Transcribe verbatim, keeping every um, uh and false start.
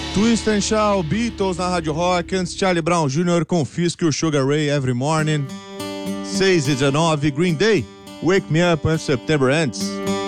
Twist and Shout, Beatles na Rádio Rock, antes Charlie Brown Júnior com Fisk e o Sugar Ray Every Morning. seis e dezenove, Green Day, Wake Me Up When September Ends.